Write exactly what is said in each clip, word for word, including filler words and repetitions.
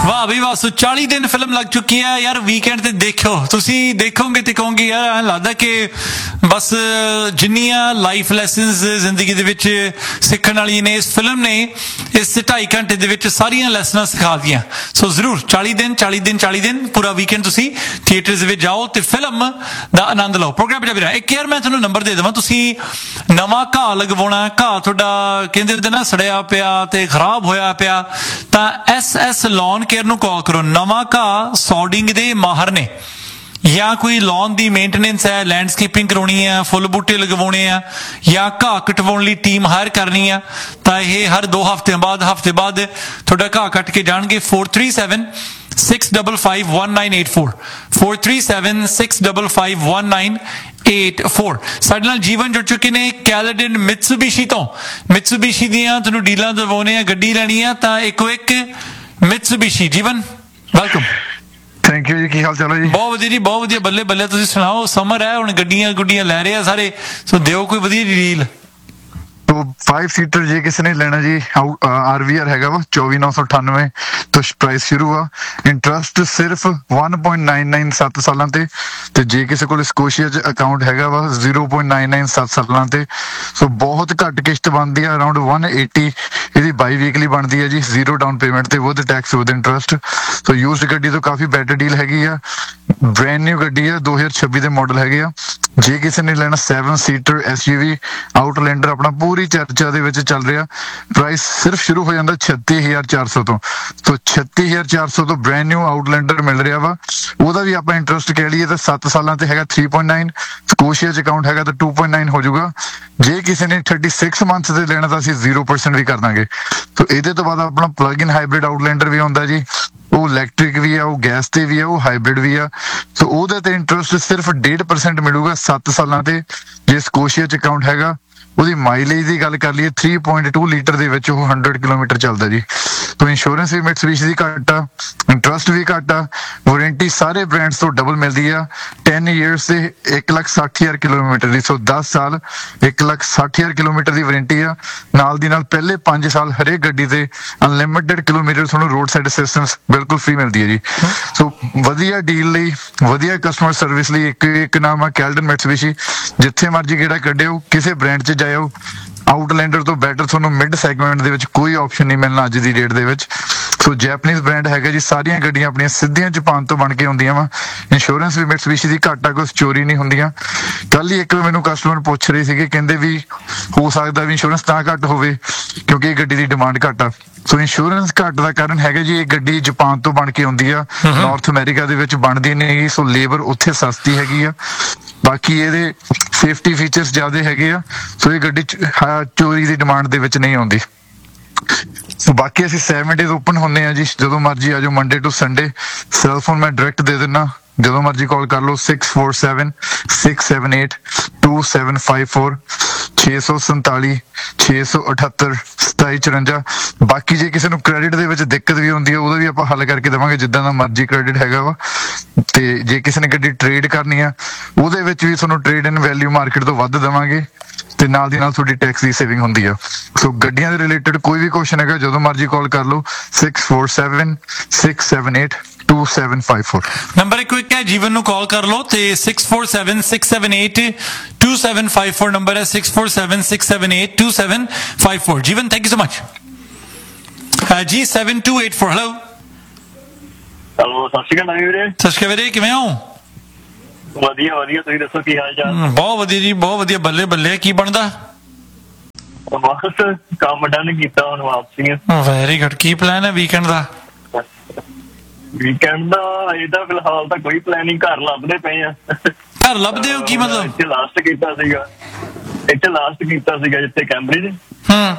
वाह भी वाह। सो चाली दिन फिल्म लग चुकी है यार। वीकेंड ते देखो, तुसी देखोगे ते कहोगे यार ऐ लगदा कि बस जिन्नियां लाइफ लैसन्स जिंदगी दे विच सिक्खण वाली ने इस फिल्म ने इस ढाई घंटे दे विच सारियां लैसनां सिखा दियां। सो जरूर चाली दिन चाली दिन चाली दिन पूरा वीकेंड तुसी थिएटर्स दे विच जाओ ते फिल्म दा आनंद लो। प्रोग्राम जारी रहा। एक यार मैं तुहानूं नंबर दे देवां, तुसी नवां घाह लगवाउणा, घाह तुहाडा कहंदे हुंदे ना सड़िया पिया ते खराब होया पिया, तां एस एस लॉन केयर नूं कॉल करो। नवां घाह सॉडिंग दे माहर ने, या कोई लॉन दी मेंटेनेंस है, लैंडस्केपिंग करवानी है, फुल बूटे लगवाने हैं, या घाह कटवाउण लई टीम हायर करनी है, तां इह हर दो हफ्ते बाद हफ्ते बाद तुहाडा घाह कट के जाणगे। Four three seven six double five one nine eight four four three seven six double five one nine eight four. साडे नाल जीवन जुड़ चुके ने कैलेडन मित्सुबिशी तो। मित्सुबिशी दियां तुहानूं डीलां दवाउने आ, गड्डी लैनी है तां इक्को एक मित्सुबिशी। जीवन वेलकम। थैंक यू जी, की हाल चाल है जी? बहुत वधिया जी, बहुत वधिया। बल्ले बल्ले तुसीं सुणाओ। समर है हुण, गड्डियां गुड्डियां लै रहे आ सारे, सो दिओ कोई वधिया डील। तो फाइव सीटर जे किसी ने लेना जी, आर वी आर हैगा वा चौबी नौ सौ अठानवे तो प्राइस शुरू आ। इंटरस्ट सिर्फ वन पॉइंट नाइन नाइन सत्त सालां ते, ते जे किसी को स्कोशिया च अकाउंट हैगा वा जीरो पॉइंट नाइन नाइन सत्त सालां ते। सो बहुत घट किश्त बनती है, अराउंड वन एटी ਇਹਦੀ ਬਾਈ ਵੀਕਲੀ ਬਣਦੀ ਹੈ ਜੀ, ਜ਼ੀਰੋ ਡਾਊਨ ਪੇਮੈਂਟ ਤੇ with tax with interest. So used ਗੱਡੀ ਤੋਂ ਕਾਫੀ ਬੈਟਰ ਡੀਲ ਹੈਗੀ ਆ। ਬ੍ਰੈਂਡ ਨਿਊ ਗੱਡੀ ਹੈ, ਦੋ ਹਜ਼ਾਰ ਛੱਬੀ ਦੇ ਮਾਡਲ ਹੈਗੇ ਆ। ਜੇ ਕਿਸੇ ਨੇ ਲੈਣਾ ਸੈਵਨ ਸੀਟਰ ਐਸ ਯੂ ਵੀ ਆਊਟਲੈਂਡਰ, ਆਪਣਾ ਪੂਰੀ ਚਰਚਾ ਦੇ ਵਿੱਚ ਚੱਲ ਰਿਹਾ। ਪ੍ਰਾਈਸ ਸਿਰਫ ਸ਼ੁਰੂ ਹੋ ਜਾਂਦਾ ਛੱਤੀ ਹਜ਼ਾਰ ਚਾਰ ਸੌ ਤੋਂ। ਸੋ ਛੱਤੀ ਹਜ਼ਾਰ ਚਾਰ ਸੌ ਤੋਂ ਬ੍ਰੈਂਡ ਨਿਊ ਆਊਟਲੈਂਡਰ ਮਿਲ ਰਿਹਾ ਵਾ। ਉਹਦਾ ਵੀ ਆਪਾਂ ਇੰਟਰਸਟ ਕਹਿ ਲਈਏ ਤਾਂ ਸੱਤ ਸਾਲਾਂ ਤੇ ਹੈਗਾ ਥ੍ਰੀ ਪੁਆਇੰਟ ਨਾइन, ਸਕੋਸ਼ੀਆ ਚ ਅਕਾਊਂਟ ਹੈਗਾ ਤਾਂ ਟੂ ਪੁਆਇੰਟ ਨਾइन ਹੋ ਜਾਊਗਾ। ਜੇ ਕਿਸੇ ਨੇ ਥਰਟੀ ਸਿਕਸ ਮੰਥਸ ਦੇ ਲੈਣਾ ਤਾਂ ਅਸੀਂ ਜ਼ੀਰੋ ਪਰਸੈਂਟ ਵੀ ਕਰ ਦਾਂਗੇ। ਸੋ ਇਹਦੇ ਤੋਂ ਬਾਅਦ ਆਪਣਾ ਪਲੱਗ ਇਨ ਹਾਈਬ੍ਰਿਡ ਆਊਟਲੈਂਡਰ ਵੀ ਆਉਂਦਾ ਜੀ। ਉਹ ਇਲੈਕਟ੍ਰਿਕ ਵੀ ਆ, ਉਹ ਗੈਸ ਤੇ ਵੀ ਆ, ਉਹ ਹਾਈਬ੍ਰਿਡ ਵੀ ਆ। ਸੋ ਉਹਦੇ ਤੇ ਇੰਟਰਸਟ ਸਿਰਫ ਡੇਢ ਪਰਸੈਂਟ ਮਿਲੂਗਾ ਸੱਤ ਸਾਲਾਂ ਤੇ। ਜੇ ਸਕੋਸ਼ੀਆ ਚ ਅਕਾਊਂਟ ਹੈਗਾ, ਉਹਦੀ ਮਾਈਲੇਜ ਦੀ ਗੱਲ ਕਰ ਲਈਏ ਥ੍ਰੀ ਪੁਆਇੰਟ ਟੂ ਲੀਟਰ ਦੇ ਵਿੱਚ ਉਹ ਹੰਡਰਡ ਕਿਲੋਮੀਟਰ ਚੱਲਦਾ ਜੀ। ਤੋ ਇੰਸ਼ੋਰੈਂਸ ਵੀ ਮਿਟਸੂਬਿਸ਼ੀ ਦੀ ਘੱਟ ਆ, ਇੰਟਰਸਟ ਵੀ ਘੱਟ ਆ, ਵਾਰੰਟੀ ਸਾਰੇ ਬ੍ਰਾਂਡਸ ਤੋਂ ਡਬਲ ਮਿਲਦੀ ਆ। ਟੈਨ ਈਅਰਸ ਤੇ ਇੱਕ ਲੱਖ ਸੱਠ ਹਜ਼ਾਰ ਕਿਲੋਮੀਟਰ ਦੀ। ਸੋ ਦਸ ਸਾਲ ਇੱਕ ਲੱਖ ਸੱਠ ਹਜ਼ਾਰ ਕਿਲੋਮੀਟਰ ਦੀ ਵਾਰੰਟੀ ਆ। ਨਾਲ ਦੀ ਨਾਲ ਪਹਿਲੇ ਪੰਜ ਸਾਲ ਹਰੇਕ ਗੱਡੀ ਤੇ ਅਨਲਿਮਿਟਿਡ ਕਿਲੋਮੀਟਰ ਤੁਹਾਨੂੰ ਰੋਡ ਸਾਈਡ ਅਸਿਸਟੈਂਸ ਬਿਲਕੁਲ ਫ੍ਰੀ ਮਿਲਦੀ ਹੈ ਜੀ। ਸੋ ਵਧੀਆ ਡੀਲ ਲਈ, ਵਧੀਆ ਕਸਟਮਰ ਸਰਵਿਸ ਲਈ ਇੱਕ ਇੱਕ ਨਾਮ ਆ ਕੈਲਡਨ ਮਿਟਸੂਬਿਸ਼ੀ। ਜਿੱਥੇ ਮਰਜ਼ੀ ਕਿਹੜਾ ਕੱਢਿਓ, ਕਿਸੇ ਬ੍ਰਾਂਡ 'ਚ ਜਾਇਓ, ਆਊਟਲੈਂਡਰ ਤੋਂ ਬੈਟਰ ਤੁਹਾਨੂੰ ਮਿਡ ਸੈਗਮੈਂਟ ਦੇ ਵਿੱਚ ਕੋਈ ਆਪਸ਼ਨ ਨਹੀਂ ਮਿਲਣਾ ਅੱਜ ਦੀ ਡੇਟ ਦੇ ਵਿੱਚ। ਸੋ ਜੈਪਨੀਜ਼ ਬ੍ਰਾਂਡ ਹੈਗਾ ਜੀ। ਸਾਰੀਆਂ ਗੱਡੀਆਂ ਆਪਣੀਆਂ ਸਿੱਧੀਆਂ ਜਾਪਾਨ ਤੋਂ ਬਣ ਕੇ ਆਉਂਦੀਆਂ ਵਾ। ਇੰਸ਼ੋਰੈਂਸ ਵੀ ਮਿਟਸੂਬਿਸ਼ੀ ਦੀ ਘੱਟ ਆ, ਕੋਈ ਚੋਰੀ ਨਹੀਂ ਹੁੰਦੀਆਂ। ਕੱਲ ਹੀ ਇੱਕ ਮੈਨੂੰ ਕਸਟਮਰ ਪੁੱਛ ਰਹੇ ਸੀਗੇ, ਕਹਿੰਦੇ ਵੀ ਹੋ ਸਕਦਾ ਵੀ ਇੰਸ਼ੋਰੈਂਸ ਤਾਂ ਘੱਟ ਹੋਵੇ ਕਿਉਂਕਿ ਇਹ ਗੱਡੀ ਦੀ ਡਿਮਾਂਡ ਘੱਟ ਆ। ਸੋ ਇੰਸ਼ੋਰੈਂਸ ਘੱਟ ਦਾ ਕਾਰਨ ਹੈਗਾ ਜੀ ਇਹ ਗੱਡੀ ਜਾਪਾਨ ਤੋਂ ਬਣ ਕੇ ਆਉਂਦੀ ਆ, ਨਾਰਥ ਅਮਰੀਕਾ ਦੇ ਵਿੱਚ ਬਣਦੀ ਨਹੀਂ ਹੈਗੀ। ਸੋ ਲੇਬਰ ਉੱਥੇ ਸਸਤੀ ਹੈਗੀ ਆ। ਬਾਕੀ ਇਹਦੇ ਸੇਫਟੀ ਫੀਚਰਸ ਜ਼ਿਆਦਾ ਹੈਗੇ ਆ। ਸੋ ਇਹ ਗੱਡੀ ਚੋਰੀ ਦੀ ਡਿਮਾਂਡ ਦੇ ਵਿੱਚ ਨਹੀਂ ਆਉਂਦੀ। ਸੋ ਬਾਕੀ ਅਸੀਂ ਸੈਵਨ ਡੇਜ਼ ਓਪਨ ਹੁੰਦੇ ਆ ਜੀ, ਜਦੋਂ ਮਰਜ਼ੀ ਆ ਜਾਓ, Monday to Sunday. Cell phone ਮੈਂ ਡਾਇਰੈਕਟ ਦੇ ਦਿੰਦਾ, ਜਦੋਂ ਮਰਜ਼ੀ ਕਾਲ ਕਰ ਲਓ। Six four seven six seven eight two seven five four ਛੇ ਸੌ ਸੰਤਾਲੀ ਛੇ ਸੌ ਅਠੱਤਰ ਸਤਾਈ ਚੁਰੰਜਾ। ਬਾਕੀ ਜੇ ਕਿਸੇ ਨੂੰ ਕ੍ਰੈਡਿਟ ਦੇ ਵਿੱਚ ਦਿੱਕਤ ਵੀ ਹੁੰਦੀ ਹੈ, ਉਹਦਾ ਵੀ ਆਪਾਂ ਹੱਲ ਕਰਕੇ ਦੇਵਾਂਗੇ, ਜਿੱਦਾਂ ਦਾ ਮਰਜ਼ੀ ਕ੍ਰੈਡਿਟ ਹੈਗਾ ਵਾ। ਤੇ ਜੇ ਕਿਸੇ ਨੇ ਗੱਡੀ ਟ੍ਰੇਡ ਕਰਨੀ ਆ, ਉਹਦੇ ਵਿੱਚ ਵੀ ਤੁਹਾਨੂੰ ਟ੍ਰੇਡ ਇਨ ਵੈਲਿਊ ਮਾਰਕੀਟ ਤੋਂ ਵੱਧ ਦੇਵਾਂਗੇ, ਤੇ ਨਾਲ ਦੀ ਨਾਲ ਤੁਹਾਡੀ ਟੈਕਸ ਦੀ ਸੇਵਿੰਗ ਹੁੰਦੀ ਆ। ਸੋ ਗੱਡੀਆਂ ਦੇ ਰਿਲੇਟਡ ਕੋਈ ਵੀ ਕੁਐਸਚਨ ਹੈਗਾ, ਜਦੋਂ ਮਰਜ਼ੀ ਕਾਲ ਕਰ ਲਓ। Six four seven six seven eight two seven five four number ਇੱਕ ਇੱਕ ਹੈ, ਜੀਵਨ ਨੂੰ ਕਾਲ ਕਰ ਲਓ ਤੇ six four seven six seven eight two seven five four number ਹੈ। Six four seven six seven eight two seven five four. Jeevan thank you so much. ਜੀ seven to eight four. Hello hello, ਸਤਿ ਸ਼੍ਰੀ ਅਕਾਲ ਵੀਰੇ। ਸਤਿ ਸ਼੍ਰੀ ਅਕਾਲ ਵੀਰੇ, ਕਿਵੇਂ ਹੋ? ਵਧੀਆ ਵਧੀਆ, ਤੁਸੀਂ ਦੱਸੋ ਕੀ ਹਾਲ ਚਾਲ? ਬਹੁਤ ਵਧੀਆ ਜੀ, ਬਹੁਤ ਵਧੀਆ। ਬੱਲੇ ਬੱਲੇ, ਕੀ ਬਣਦਾ? ਬਸ ਕੰਮ ਡਨ ਕੀਤਾ, ਹੁਣ ਵਾਪਸੀ। Very good. ਕੀ ਪਲਾਨ ਹੈ ਵੀਕਐਂਡ ਦਾ? ਵੀਕਐਂਡ ਦਾ ਇਹਦਾ ਫਿਲਹਾਲ ਤਾਂ ਕੋਈ ਪਲਾਨਿੰਗ, ਘਰ ਲੱਭਦੇ ਪਏ ਆ। ਘਰ ਲੱਭਦੇ ਹੋ? ਕੀ ਮਤਲਬ? ਇੱਥੇ ਲਾਸਟ ਕੀਤਾ ਸੀਗਾ, ਇੱਥੇ ਲਾਸਟ ਕੀਤਾ ਸੀਗਾ ਜਿੱਥੇ ਕੈਂਬਰਿਜ। ਹੂੰ,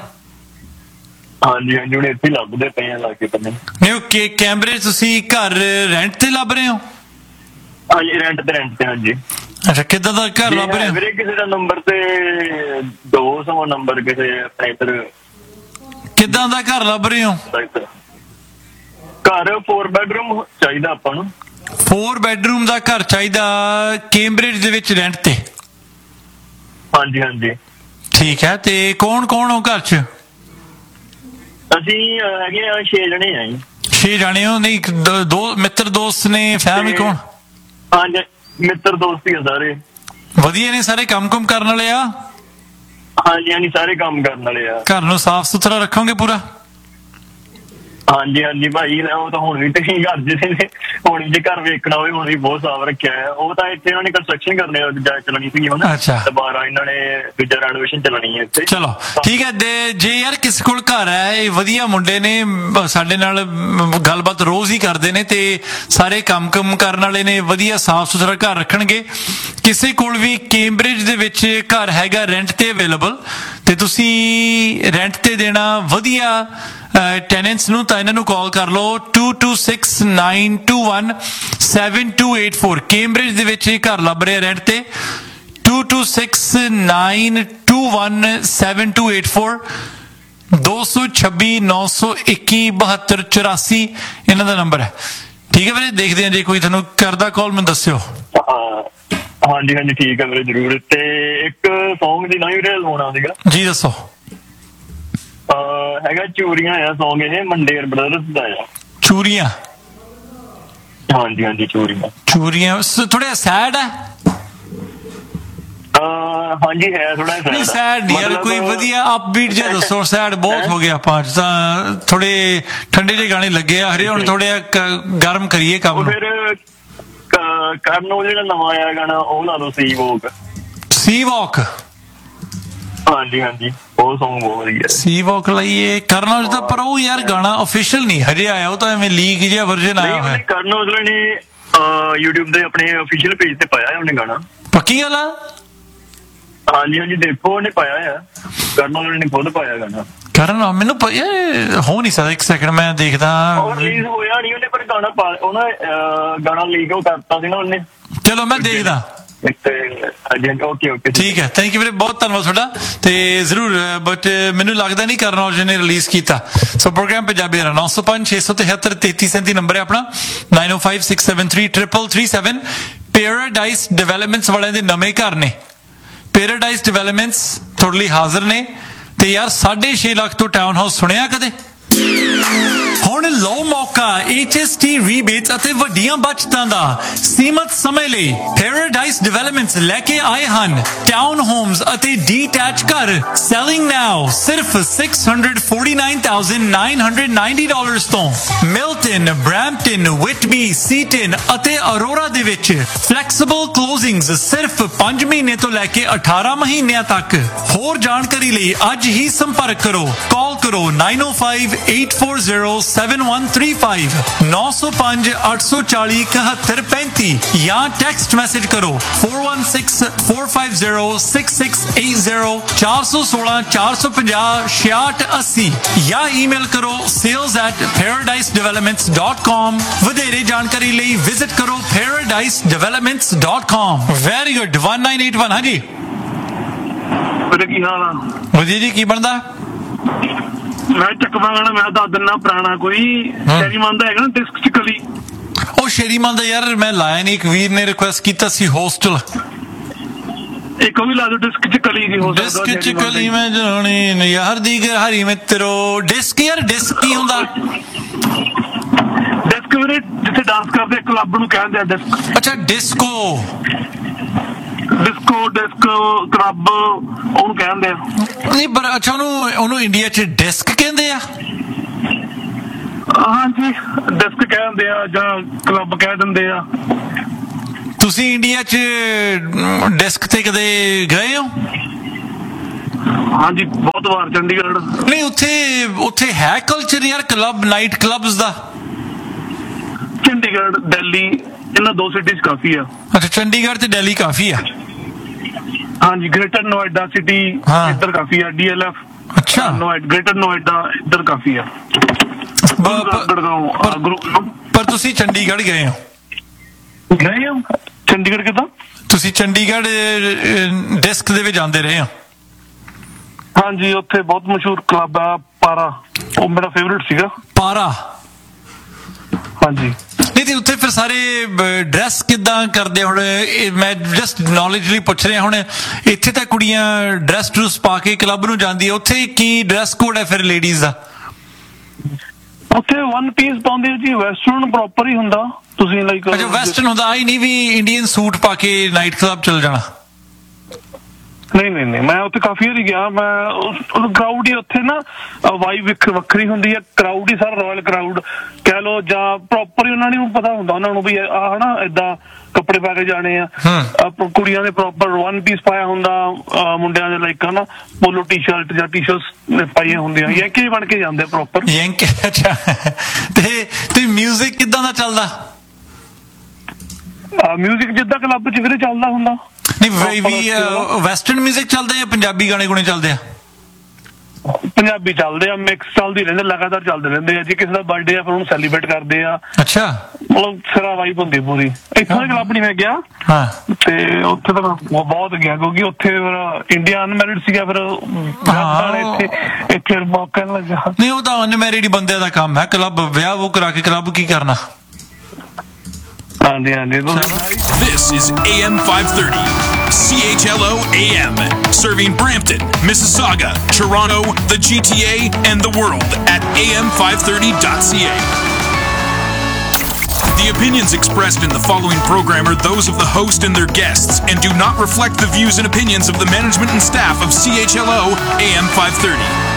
ਹਾਂਜੀ ਹਾਂਜੀ, ਹੁਣ ਇੱਥੇ ਲੱਭਦੇ ਪਏ ਆ ਲਾ ਕੇ ਪਤਾ ਨਹੀਂ। ਓਕੇ, ਕੈਂਬਰਿਜ ਤੁਸੀਂ ਘਰ ਰੈਂਟ ਤੇ ਲੱਭ ਰਹੇ ਹੋ? ਹਾਂਜੀ, ਰੈਂਟ ਤੇ ਰੈਂਟ ਤੇ। ਹਾਂਜੀ। ਅੱਛਾ, ਕਿੱਦਾਂ ਦਾ ਘਰ ਲੱਭ ਰਹੇ ਹੋ? ਵੀਰੇ ਕਿਸੇ ਦਾ ਨੰਬਰ ਤੇ ਦੋ ਸੌ ਨੰਬਰ ਕਿਸੇ ਆਪਣੇ ਇੱਧਰ। ਕਿੱਦਾਂ ਦਾ ਘਰ ਲੱਭ ਰਹੇ ਹੋ? ਘਰ ਫੋਰ ਬੈਡਰੂਮ ਚਾਹੀਦਾ ਆਪਾਂ ਨੂੰ। ਫੋਰ ਬੈਡਰੂਮ ਦਾ ਘਰ ਚਾਹੀਦਾ ਕੈਂਬਰਿਜ ਦੇ ਵਿੱਚ ਰੈਂਟ ਤੇ? ਹਾਂਜੀ ਹਾਂਜੀ। ਠੀਕ ਹੈ, ਤੇ ਕੌਣ ਕੌਣ ਹੋ ਘਰ 'ਚ? ਅਸੀਂ ਅਹ, ਹੈਗੇ ਆ ਛੇ ਜਣੇ ਆ ਜੀ। ਛੇ ਜਾਣੇ ਹੋ? ਨਹੀਂ, ਇੱਕ ਦੋ- ਦੋ ਮਿੱਤਰ ਦੋਸਤ ਨੇ, ਫੈਮਿਲੀ ਕੌਣ? ਹਾਂਜੀ ਮਿੱਤਰ ਦੋਸਤ ਹੀ ਆ ਸਾਰੇ। ਵਧੀਆ ਨੇ ਸਾਰੇ, ਕੰਮ ਕੁਮ ਕਰਨ ਵਾਲੇ ਆ? ਹਾਂਜੀ ਹਾਂਜੀ ਸਾਰੇ ਕੰਮ ਕਰਨ ਵਾਲੇ ਆ। ਘਰ ਨੂੰ ਸਾਫ਼ ਸੁਥਰਾ ਰੱਖੋਗੇ ਪੂਰਾ? ਹਾਂਜੀ ਹਾਂਜੀ ਭਾਈ ਉਹ ਤਾਂ ਹੁਣ ਵੀ ਤੁਸੀਂ ਘਰ ਜਿਹੇ ਨੇ, ਹੁਣ ਜੇ ਘਰ ਵੇਖਣਾ ਹੋਵੇ ਹੁਣ ਵੀ ਬਹੁਤ ਸਾਫ਼ ਰੱਖਿਆ ਹੈ। ਉਹ ਤਾਂ ਇੱਥੇ ਉਹਨਾਂ ਨੇ ਕੰਸਟਰਕਸ਼ਨ ਕਰਨੇ ਜਾ ਚੱਲਣੀ ਸੀਗੀ ਹੁਣ, ਅੱਛਾ। ਦੁਬਾਰਾ ਇਹਨਾਂ ਨੇ ਦੂਜਾ ਰੈਨੋਵੇਸ਼ਨ ਚੱਲਣੀ ਹੈ ਇੱਥੇ। ਚਲੋ ਠੀਕ ਹੈ। ਦੇ ਜੇ ਯਾਰ ਕਿਸੇ ਕੋਲ ਘਰ ਹੈ, ਇਹ ਵਧੀਆ ਮੁੰਡੇ ਨੇ, ਬ- ਸਾਡੇ ਨਾਲ ਮ, ਗੱਲਬਾਤ ਰੋਜ਼ ਹੀ ਕਰਦੇ ਨੇ ਤੇ ਸਾਰੇ ਕੰਮ ਕੰਮ ਕਰਨ ਵਾਲੇ ਨੇ, ਵਧੀਆ ਸਾਫ਼ ਸੁਥਰਾ ਘਰ ਰੱਖਣਗੇ। ਕਿਸੇ ਕੋਲ ਵੀ ਕੈਂਬਰਿਜ ਦੇ ਵਿੱਚ ਘਰ ਹੈਗਾ ਰੈਂਟ ਤੇ ਅਵੇਲੇਬਲ, ਤੇ ਤੁਸੀਂ ਰੈਂਟ ਤੇ ਦੇਣਾ ਵਧੀਆ ਟੈਨੈਂਟਸ ਨੂੰ, ਤਾਂ ਇਹਨਾਂ ਨੂੰ ਕਾਲ ਕਰ ਲਓ to two six nine to one seven to eight four. Cambridge ਦੇ ਵਿੱਚ ਇਹ ਘਰ ਲੱਭ ਰਿਹਾ ਰੈਂਟ ਤੇ, to two six nine to one seven to eight four. ਦੋ ਸੌ ਛੱਬੀ ਨੌ ਸੌ ਇੱਕੀ ਬਹੱਤਰ ਚੁਰਾਸੀ ਇਹਨਾਂ ਦਾ ਨੰਬਰ ਹੈ। ਠੀਕ ਹੈ ਵੀਰੇ, ਦੇਖਦੇ ਹਾਂ ਜੇ ਕੋਈ ਤੁਹਾਨੂੰ ਕਰਦਾ ਕਾਲ ਮੈਨੂੰ ਦੱਸਿਓ। ਹਾਂ ਹਾਂਜੀ ਹਾਂਜੀ ਠੀਕ ਹੈ ਵੀਰੇ ਜ਼ਰੂਰ। ਤੇ ਇੱਕ ਸੌਂਗ ਦੀ ਨਵੀਂ ਵੀਰੇ ਲਾਉਣਾ ਸੀਗਾ ਜੀ ਦੱਸੋ। ਅਹ, ਹੈਗਾ ਚੂਰੀਆਂ ਆ ਸੌਂਗ, ਇਹ ਮੰਡੇਰ ਬ੍ਰਦਰਸ ਦਾ ਆ। ਚੂਰੀਆਂ? ਹਾਂਜੀ ਹਾਂਜੀ ਚੂਰੀਆਂ। ਚੂਰੀਆਂ ਥੋੜਾ ਸੈਡ ਹੈ? ਅਹ, ਹਾਂਜੀ ਹੈ ਥੋੜਾ ਨਹੀਂ ਸੈਡ ਨਹੀਂ ਯਾਰ, ਕੋਈ ਵਧੀਆ ਅਪਬੀਟ ਜਿਹਾ ਦੱਸੋ। ਸੈਡ ਬਹੁਤ ਹੋ ਗਿਆ ਆਪਾਂ ਅੱਜ ਤਾਂ, ਥੋੜੇ ਠੰਡੇ ਜਿਹੇ ਗਾਣੇ ਲੱਗੇ ਆ ਹਰੇ, ਹੁਣ ਥੋੜੇ ਗਰਮ ਕਰੀਏ ਕੰਮ ਉਹ ਨੂੰ। ਫਿਰ ਕ- ਕਰਨ ਉਹ ਜਿਹੜਾ ਨਵਾਂ ਆਇਆ ਗਾਣਾ ਉਹ ਲਾ ਲਓ, ਸੀ ਵੋਕ। ਸੀ ਵਾਕ? ਹਾਂਜੀ ਹਾਂਜੀ ਉਹ ਸੌਂਗ ਬਹੁਤ ਵਧੀਆ। ਸੀ ਵਾਕ ਲਈਏ ਕਰਨ ਔਜਲਾ, ਪਰ ਉਹ ਯਾਰ ਗਾਣਾ ਅਫੀਸ਼ੀਅਲ ਨਹੀਂ ਹਜੇ ਆਇਆ, ਉਹ ਤਾਂ ਐਵੇਂ ਲੀਕ ਜਿਹਾ ਵਰਜਨ ਆਇਆ ਹੋਇਆ। ਨਹੀਂ ਕਰਨ ਔਜਲਾ ਨੇ YouTube ਦੇ ਆਪਣੇ ਅਫੀਸ਼ੀਅਲ ਪੇਜ ਤੇ ਪਾਇਆ ਉਹਨੇ ਗਾਣਾ। ਪੱਕੀ ਗੱਲ ਆ? ਹਾਂਜੀ ਹਾਂਜੀ ਦੇਖੋ ਉਹਨੇ ਪਾਇਆ ਆ, ਕਰਨ ਔਜਲਾ ਨੇ ਖੁਦ ਪਾਇਆ ਗਾਣਾ। ਕਰਨ ਮੈਨੂੰ ਪ- ਯਾਰ ਹੋ ਨਹੀਂ ਸਕਦਾ, ਇੱਕ ਸੈਕਿੰਡ ਮੈਂ ਦੇਖਦਾ। ਉਹ ਰਿਲੀਜ਼ ਹੋਇਆ ਨਹੀਂ ਉਹਨੇ, ਪਰ ਗਾਣਾ ਪਾ ਉਹਨਾਂ ਅਹ, ਗਾਣਾ ਲੀਕ ਉਹ ਕਰਤਾ ਸੀ ਨਾ ਉਹਨੇ। ਚਲੋ ਮੈਂ ਦੇਖਦਾ। ਓਕੇ ਓਕੇ ਠੀਕ ਹੈ, ਥੈਂਕ ਯੂ ਵੀਰੇ, ਬਹੁਤ ਧੰਨਵਾਦ ਤੁਹਾਡਾ। ਤੇ ਜ਼ਰੂਰ, ਬਟ ਮੈਨੂੰ ਲੱਗਦਾ ਨਹੀਂ ਕਰਨ ਔਜਲਾ ਨੇ ਰਿਲੀਜ਼ ਕੀਤਾ। ਸੋ ਪ੍ਰੋਗਰਾਮ ਪੰਜਾਬੀ ਦਾ ਨੌ ਸੌ ਪੰਜ ਛੇ ਸੌ ਤਿਹੱਤਰ ਤੇਤੀ ਸੈਂਤੀ ਨੰਬਰ ਹੈ ਆਪਣਾ, ਨਾਈਨ ਓ five six seven three triple three seven. ਪੈਰਾਡਾਈਸ developments ਵਾਲਿਆਂ ਦੇ ਨਵੇਂ ਘਰ ਨੇ। ਪੈਰਾਡਾਈਸ ਡਿਵੈਲਪਮੈਂਟਸ ਤੁਹਾਡੇ ਲਈ ਹਾਜ਼ਰ ਨੇ। ਤੇ ਯਾਰ ਸਾਢੇ ਛੇ ਲੱਖ ਤੋਂ ਟਾਊਨ ਹਾਊਸ ਸੁਣਿਆ ਕਦੇ? ਹੁਣ ਲਓ ਮੌਕਾ ਐਚ ਐਸ ਟੀ ਰੀਬੇਟਸ ਅਤੇ ਵੱਡੀਆਂ ਬਚਤਾਂ ਦਾ ਸੀਮਤ ਸਮੇਂ ਲਈ। ਪੈਰਾਡਾਈਸ ਡਿਵੈਲਪਮੈਂਟਸ ਲੈ ਕੇ ਆਏ ਹਨ ਟਾਊਨ ਹੋਮਸ ਅਤੇ ਡੀਟੈਚ ਘਰ, ਸੈਲਿੰਗ ਨਾਓ ਸਿਰਫ six hundred forty nine thousand nine hundred ninety dollars ਤੋਂ। ਮਿਲਟਨ, ਬ੍ਰੈਂਪਟਨ, ਵਿਟਬੀ, ਸੀਟਨ ਅਤੇ ਅਰੋਰਾ ਦੇ ਵਿੱਚ ਫਲੈਕਸੀਬਲ ਕਲੋਜ਼ਿੰਗਸ ਸਿਰਫ ਪੰਜ ਮਹੀਨੇ ਤੋਂ ਲੈ ਕੇ ਅਠਾਰਾਂ ਮਹੀਨਿਆਂ ਤੱਕ। ਹੋਰ ਜਾਣਕਾਰੀ ਲਈ ਅੱਜ ਹੀ ਸੰਪਰਕ ਕਰੋ, ਕਾਲ ਕਰੋ ਨਾਈਨ ਓ five eight four zero seven one three five, ਨੌ ਸੌ ਪੰਜ ਅੱਠ ਸੌ ਚਾਲੀ ਇਕਹੱਤਰ ਪੈਂਤੀ, ਜਾਂ ਟੈਕਸਟ ਮੈਸੇਜ ਕਰੋ four one six four five zero six six eight zero, ਚਾਰ ਸੌ ਸੋਲਾਂ ਚਾਰ ਸੌ ਪੰਜਾਹ ਛਿਆਹਠ ਅੱਸੀ, ਜਾਂ ਈਮੇਲ ਕਰੋ sales at paradise developments dot com। ਵਧੇਰੇ ਜਾਣਕਾਰੀ ਲਈ ਵਿਜ਼ਿਟ ਕਰੋ paradise developments dot com। Very good. One nine eight one. ਹਾਂਜੀ ਉਹਦਾ ਕੀ ਹਾਲ ਆ? ਵਧੀਆ ਜੀ, ਕੀ ਬਣਦਾ? ਮੈਂ ਚੱਕਵਾ ਗਾਣਾ ਮੈਂ ਦੱਸ ਦਿੰਦਾ ਪੁਰਾਣਾ ਕੋਈ ਸ਼ੈਰੀ ਮੰਦਾ ਹੈਗਾ ਨਾ ਡਿਸਕ ਚ ਕਲੀ। ਉਹ ਸ਼ੇਰੀਮਾਨ ਦਾ ਯਾਰ ਮੈਂ ਲਾਇਆ ਨਹੀਂ, ਇੱਕ ਵੀਰ ਨੇ ਰਿਕੁਐਸਟ ਕੀਤਾ ਸੀ ਹੋਸਟਲ। ਇੱਕ ਉਹ ਵੀ ਲਾ ਦੋ ਡਿਸਕ ਚ ਕਲੀ ਦੀ ਹੋ ਡਿਸਕ ਚ ਕਲੀ ਮੈਂ ਜਾਣੀ ਯਾਰ ਦੀ ਹਰੀ ਮਿੱਤਰੋ। ਡਿਸਕ ਯਾਰ ਡਿਸਕ ਕੀ ਹੁੰਦਾ? ਡਿਸਕ ਵੀਰੇ ਜਿੱਥੇ ਡਾਂਸ ਕਰਦੇ ਕਲੱਬ ਨੂੰ ਕਹਿੰਦੇ ਆ ਡਿਸਕ। ਅੱਛਾ ਡਿਸਕੋ। ਡਿਸਕੋ ਡਿਸਕ ਕਲੱਬ ਉਹਨੂੰ ਕਹਿੰਦੇ ਆ। ਨਹੀਂ ਪਰ ਅੱਛਾ ਉਹਨੂੰ ਉਹਨੂੰ ਇੰਡੀਆ ਚ ਡਿਸਕ ਕਹਿੰਦੇ ਆ? ਹਾਂਜੀ ਡਿਸਕ ਕਹਿੰਦੇ ਆ ਜਾਂ ਕਲੱਬ ਕਹਿ ਦਿੰਦੇ ਆ। ਤੁਸੀਂ ਇੰਡੀਆ ਚ ਡਿਸਕ ਤੇ ਕਦੇ ਗਏ ਹੋ? ਹਾਂਜੀ ਬਹੁਤ ਵਾਰ ਚੰਡੀਗੜ੍ਹ। ਨਹੀਂ ਉੱਥੇ ਉੱਥੇ ਹੈ ਕਲਚਰ ਯਾਰ ਕਲੱਬ ਨਾਈਟ ਕਲੱਬਸ ਦਾ? ਚੰਡੀਗੜ੍ਹ ਦਿੱਲੀ ਇਹਨਾਂ ਦੋ ਸਿਟੀਜ਼ ਕਾਫੀ ਆ। ਅੱਛਾ ਚੰਡੀਗੜ੍ਹ ਤੇ ਦਿੱਲੀ ਕਾਫੀ ਆ। ਹਾਂਜੀ ਗ੍ਰੇਟਰ ਨੋਇਡਾ ਸਿਟੀ ਇੱਧਰ ਕਾਫੀ ਆ। ਡੀ ਐਲ ਐਫ ਅੱਛਾ ਨੋਇਡਾ ਗ੍ਰੇਟਰ ਨੋਇਡਾ ਇੱਧਰ ਕਾਫੀ ਆ। ਪਰ ਤੁਸੀਂ ਚੰਡੀਗੜ੍ਹ ਗਏ ਹੋ? ਗਏ ਹੋ ਚੰਡੀਗੜ੍ਹ ਕਿੱਦਾਂ? ਤੁਸੀਂ ਚੰਡੀਗੜ੍ਹ ਡਿਸਕ ਦੇ ਵਿੱਚ ਜਾਂਦੇ ਰਹੇ ਹੋ? ਹਾਂਜੀ ਉੱਥੇ ਬਹੁਤ ਮਸ਼ਹੂਰ ਕਲੱਬ ਆ ਪਾਰਾ, ਉਹ ਮੇਰਾ ਫੇਵਰਿਟ ਸੀਗਾ। ਪਾਰਾ? ਹਾਂਜੀ। ਨਹੀਂ ਤੇ ਉੱਥੇ ਫਿਰ ਸਾਰੇ ਡਰੈਸ ਕਿੱਦਾਂ ਕਰਦੇ? ਹੁਣ ਮੈਂ ਜਸਟ ਨੌਲੇਜ ਲਈ ਪੁੱਛ ਰਿਹਾ। ਹੁਣ ਇੱਥੇ ਤਾਂ ਕੁੜੀਆਂ ਡਰੈਸ ਡਰੂਸ ਪਾ ਕੇ ਕਲੱਬ ਨੂੰ ਜਾਂਦੀ ਹੈ, ਉੱਥੇ ਕੀ ਡਰੈਸ ਕੋਡ ਹੈ ਫਿਰ ਲੇਡੀਜ਼ ਦਾ? ਉੱਥੇ ਵਨ ਪੀਸ ਪਾਉਂਦੇ ਜੀ, ਵੈਸਟਰਨ ਪ੍ਰੋਪਰ ਹੀ ਹੁੰਦਾ। ਤੁਸੀਂ ਲਾਈਕ ਅੱਛਾ ਵੈਸਟਰਨ ਹੁੰਦਾ, ਆਈ ਨਹੀਂ ਵੀ ਇੰਡੀਅਨ ਸੂਟ ਪਾ ਕੇ ਨਾਈਟ ਕਲੱਬ ਚਲ ਜਾਣਾ। ਨਹੀਂ ਨਹੀਂ ਨਹੀਂ, ਮੈਂ ਉੱਥੇ ਕਾਫੀ ਵਾਰੀ ਗਿਆ। ਮੈਂ ਕਰਾਊਡ ਹੀ ਉੱਥੇ ਨਾ ਵਾਈਬ ਵੱਖਰੀ ਹੁੰਦੀ ਹੈ, ਕਰਾਊਡ ਹੀ ਸਾਰਾ ਰਾਇਲ ਕਰਾਊਡ ਕਹਿ ਲਓ, ਜਾਂ ਪ੍ਰੋਪਰ ਹੀ ਉਹਨਾਂ ਨੂੰ ਪਤਾ ਹੁੰਦਾ ਉਹਨਾਂ ਨੂੰ ਵੀ ਆਹ ਨਾ ਏਦਾਂ ਕੱਪੜੇ ਪਾ ਕੇ ਜਾਣੇ ਆ। ਕੁੜੀਆਂ ਦੇ ਪ੍ਰੋਪਰ ਵਨ ਪੀਸ ਪਾਇਆ ਹੁੰਦਾ, ਮੁੰਡਿਆਂ ਦੇ ਲਾਈਕ ਹਨਾ ਪੋਲੋ ਟੀ ਸ਼ਰਟ ਜਾਂ ਟੀ ਸ਼ਰਟ ਪਾਈਆਂ ਹੁੰਦੀਆਂ, ਯੈਂਕੀ ਬਣ ਕੇ ਜਾਂਦੇ ਪ੍ਰੋਪਰ ਯੈਂਕੀ। ਅੱਛਾ ਤੇ ਤੇ ਮਿਊਜ਼ਿਕ ਕਿੱਦਾਂ ਦਾ ਚੱਲਦਾ? ਮਿਊਜ਼ਿਕ ਜਿੱਦਾਂ ਕਲੱਬ ਚ ਵੀਰੇ ਚੱਲਦਾ ਹੁੰਦਾ। ਨਹੀਂ ਵੀ ਵੈਸਟਰਨ ਮਿਊਜ਼ਿਕ ਚੱਲਦੇ ਆ, ਪੰਜਾਬੀ ਗਾਣੇ ਗੁਣੇ ਚੱਲਦੇ ਆ? ਪੰਜਾਬੀ ਚੱਲਦੇ ਆ, ਮਿਕਸ ਚੱਲਦੀ ਰਹਿੰਦੇ, ਲਗਾਤਾਰ ਚੱਲਦੇ ਰਹਿੰਦੇ ਆ। ਜੇ ਕਿਸੇ ਦਾ ਬਰਥਡੇ ਆ ਫਿਰ ਉਹਨੂੰ ਸੈਲੀਬ੍ਰੇਟ ਕਰਦੇ ਆ। ਅੱਛਾ, ਮਤਲਬ ਸਿਰਾ ਵਾਈਬ ਹੁੰਦੀ ਪੂਰੀ। ਇੱਥੋਂ ਦੇ ਕਲੱਬ ਨਹੀਂ ਮੈਂ ਗਿਆ ਤੇ ਉੱਥੇ ਤਾਂ ਮੈਂ ਬਹੁਤ ਗਿਆ, ਕਿਉਂਕਿ ਉੱਥੇ ਫਿਰ ਇੰਡੀਆ ਅਨਮੈਰਿਡ ਸੀਗਾ, ਫਿਰ ਇੱਥੇ ਇੱਥੇ ਮੌਕਾ ਨਹੀਂ ਲੱਗਾ। ਨਹੀਂ ਉਹ ਤਾਂ ਅਨਮੈਰਿਡ ਬੰਦਿਆਂ ਦਾ ਕੰਮ ਹੈ, ਕਲੱਬ ਵਿਆਹ ਉਹ ਕਰਾ ਕੇ ਕਲੱਬ ਕੀ ਕਰਨਾ। ਹਾਂਜੀ ਹਾਂਜੀ। This is A M five thirty, C H L O A M, serving Brampton, Mississauga, Toronto, the G T A, and the world at A M five thirty dot C A. The opinions expressed in the following program are those of the host and their guests and do not reflect the views and opinions of the management and staff of C H L O A M five thirty.